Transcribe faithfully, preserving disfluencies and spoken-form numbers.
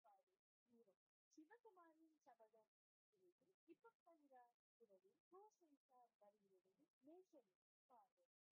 சிவகுமாரின் சபதம் குறித்து இப்ப குரலில் கோசேஷா வருகிறது நேசம்